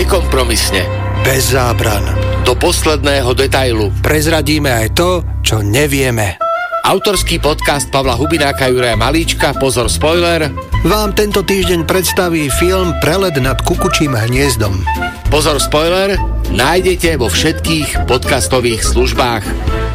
nekompromisne, bez zábran, do posledného detailu. prezradíme aj to, čo nevieme. Autorský podcast Pavla Hubináka, Juraja Malíčka, pozor spoiler, Vám tento týždeň predstaví film Prelet nad kukučím hniezdom. pozor spoiler, nájdete vo všetkých podcastových službách.